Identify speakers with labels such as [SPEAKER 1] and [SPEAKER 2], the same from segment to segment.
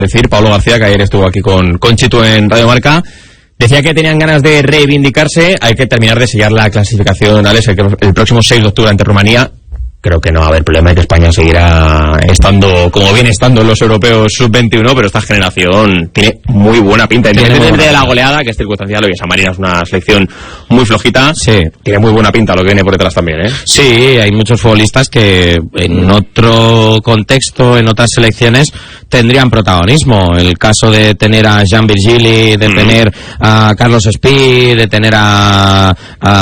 [SPEAKER 1] decir, Pablo García, que ayer estuvo aquí con Chitu en Radio Marca, decía que tenían ganas de reivindicarse. Hay que terminar de sellar la clasificación, Alex, el próximo 6 de octubre ante Rumanía. Creo que no va a haber problema y que España seguirá estando como viene estando en los europeos sub-21, pero esta generación tiene muy buena pinta. Independientemente de la goleada, que es circunstancial, hoy San Marino es una selección muy flojita,
[SPEAKER 2] sí.
[SPEAKER 1] Tiene muy buena pinta lo que viene por detrás también, ¿eh?
[SPEAKER 2] Sí, hay muchos futbolistas que en otro contexto, en otras selecciones, tendrían protagonismo. El caso de tener a Jean Virgili, de tener a Carlos Espí, de tener a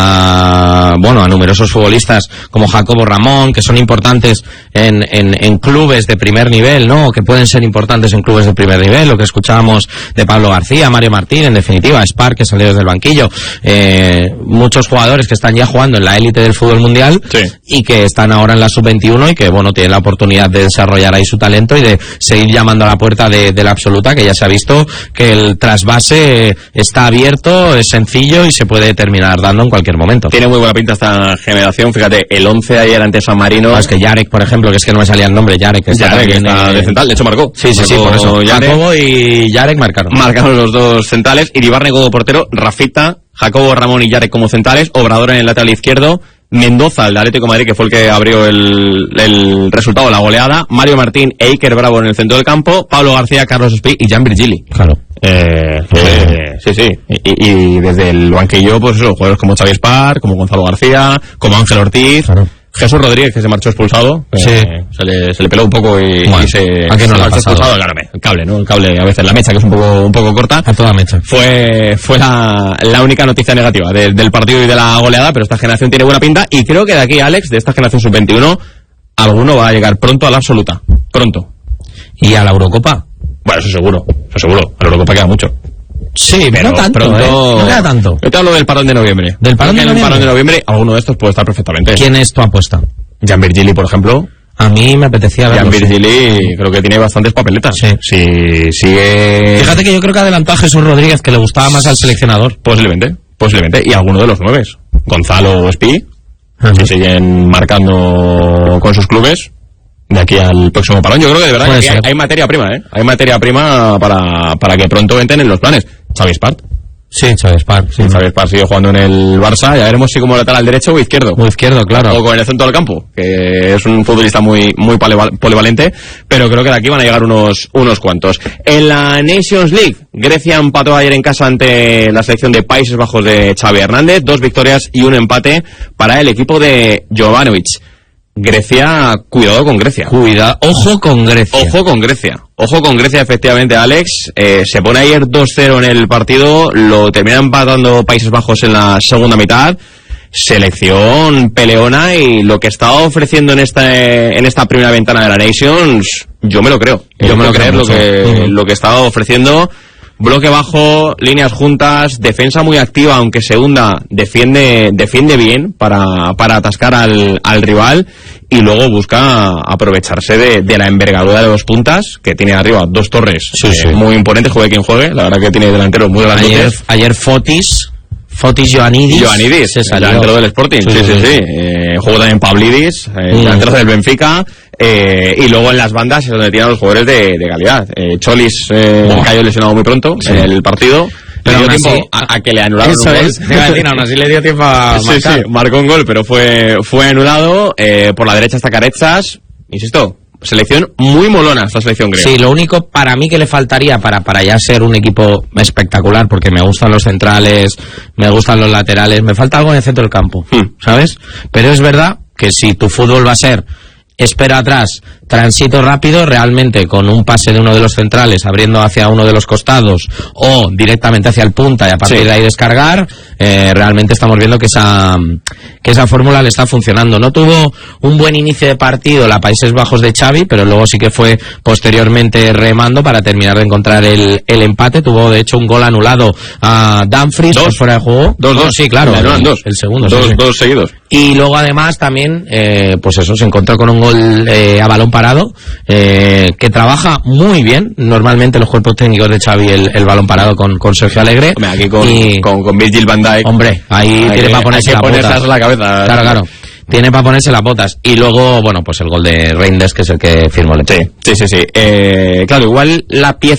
[SPEAKER 2] numerosos futbolistas como Jacobo Ramón, que son importantes en clubes de primer nivel, ¿no? Que pueden ser importantes en clubes de primer nivel, lo que escuchábamos de Pablo García, Mario Martín, en definitiva, Spar, que salió desde el banquillo, muchos jugadores que están ya jugando en la élite del fútbol mundial,
[SPEAKER 1] sí.
[SPEAKER 2] Y que están ahora en la sub-21 y que, bueno, tienen la oportunidad de desarrollar ahí su talento y de seguir llamando a la puerta de la absoluta, que ya se ha visto que el trasvase está abierto, es sencillo y se puede terminar dando en cualquier momento.
[SPEAKER 1] Tiene muy buena pinta esta generación, fíjate, el 11 ayer ante San Marino.
[SPEAKER 2] Es que Jarek, por ejemplo, que es que no me salía el nombre, Jarek está
[SPEAKER 1] de central, de hecho marcó.
[SPEAKER 2] Sí, por eso. Jacobo y Jarek marcaron.
[SPEAKER 1] Marcaron los dos centrales, Iribarne como portero, Rafita, Jacobo Ramón y Jarek como centrales, Obrador en el lateral izquierdo, Mendoza, el de Atlético de Madrid, que fue el que abrió el resultado, la goleada, Mario Martín e Iker Bravo en el centro del campo, Pablo García, Carlos Espí y Jean Virgili.
[SPEAKER 2] Claro.
[SPEAKER 1] Sí. Y desde el banquillo, pues eso, jugadores como Xavi Spar, como Gonzalo García, como Ángel Ortiz. Claro. Jesús Rodríguez, que se marchó expulsado,
[SPEAKER 2] sí.
[SPEAKER 1] se le peló un poco y se marchó expulsado. Claro, el cable, ¿no? El cable, a veces la mecha, que es un poco corta.
[SPEAKER 2] A toda mecha.
[SPEAKER 1] Fue la única noticia negativa del partido y de la goleada, pero esta generación tiene buena pinta y creo que de aquí, Alex, de esta generación sub-21, alguno va a llegar pronto a la absoluta. Pronto.
[SPEAKER 2] ¿Y a la Eurocopa?
[SPEAKER 1] Bueno, eso seguro. A la Eurocopa queda mucho.
[SPEAKER 2] Sí, pero no tanto,
[SPEAKER 1] pronto,
[SPEAKER 2] no queda tanto.
[SPEAKER 1] Yo te hablo del parón de noviembre.
[SPEAKER 2] ¿Del parón de noviembre?
[SPEAKER 1] En el parón de noviembre alguno de estos puede estar perfectamente.
[SPEAKER 2] ¿Quién es tu apuesta?
[SPEAKER 1] Jean Virgili, por ejemplo.
[SPEAKER 2] A mí me apetecía verlo.
[SPEAKER 1] Jean Virgili creo que tiene bastantes papeletas.
[SPEAKER 2] Sí.
[SPEAKER 1] Si sigue...
[SPEAKER 2] Fíjate que yo creo que adelantó a Jesús Rodríguez, que le gustaba más al seleccionador.
[SPEAKER 1] Posiblemente. Y alguno de los 9. Gonzalo o Espí, si siguen marcando con sus clubes de aquí al próximo parón. Yo creo que de verdad que hay materia prima, ¿eh? Hay materia prima para que pronto entren en los planes. Xavi Spar.
[SPEAKER 2] Sí, Xavi Spar. Sí.
[SPEAKER 1] Xavi Spar sigue jugando en el Barça. Ya veremos si como lateral derecho o izquierdo.
[SPEAKER 2] Muy izquierdo, claro.
[SPEAKER 1] O en el centro del campo, que es un futbolista muy polivalente, pero creo que de aquí van a llegar unos cuantos. En la Nations League, Grecia empató ayer en casa ante la selección de Países Bajos de Xavi Hernández. 2 victorias y un empate para el equipo de Jovanovic. Grecia, cuidado con Grecia.
[SPEAKER 2] Ojo con Grecia,
[SPEAKER 1] efectivamente, Alex. Se pone ayer 2-0 en el partido, lo termina empatando Países Bajos en la segunda mitad. Selección peleona y lo que está ofreciendo en esta primera ventana de la Nations, yo me lo creo. Lo que está ofreciendo. Bloque bajo, líneas juntas, defensa muy activa, aunque se hunda, defiende bien para atascar al rival y luego busca aprovecharse de la envergadura de los puntas, que tiene arriba 2 torres muy imponentes, juegue quien juegue, la verdad que tiene delanteros muy grandes.
[SPEAKER 2] Ayer Fotis Ioannidis,
[SPEAKER 1] el delantero del Sporting, sí. Jugó también Pavlidis, delantero del Benfica. Y luego en las bandas es donde tienen los jugadores de calidad. Cholis cayó lesionado muy pronto en el partido. Le dio tiempo a que le anularon un gol.
[SPEAKER 2] Aún así le dio tiempo a marcar.
[SPEAKER 1] Sí, marcó un gol, pero fue anulado. Por la derecha está Carezas. Insisto, selección muy molona esta selección griega.
[SPEAKER 2] Sí, lo único para mí que le faltaría para ya ser un equipo espectacular, porque me gustan los centrales, me gustan los laterales, me falta algo en el centro del campo, ¿sabes? Pero es verdad que si tu fútbol va a ser espera atrás, tránsito rápido, realmente con un pase de uno de los centrales abriendo hacia uno de los costados o directamente hacia el punta y a partir de ahí descargar, realmente estamos viendo que esa fórmula le está funcionando. No tuvo un buen inicio de partido la Países Bajos de Xavi, pero luego sí que fue posteriormente remando para terminar de encontrar el empate. Tuvo de hecho un gol anulado a Dumfries por fuera de juego.
[SPEAKER 1] 2-2.
[SPEAKER 2] Sí, claro.
[SPEAKER 1] El
[SPEAKER 2] segundo.
[SPEAKER 1] Dos seguidos.
[SPEAKER 2] Y luego además también, pues eso, se encontró con un gol a balón parado, que trabaja muy bien normalmente los cuerpos técnicos de Xavi el balón parado con Sergio Alegre.
[SPEAKER 1] Hombre, aquí con Virgil van Dijk.
[SPEAKER 2] Hombre, ahí tiene para ponerse la
[SPEAKER 1] cabeza.
[SPEAKER 2] Claro. Tiene para ponerse las botas. Y luego, bueno, pues el gol de Reinders, que es el que firmó el empate.
[SPEAKER 1] Sí. Claro, igual la pieza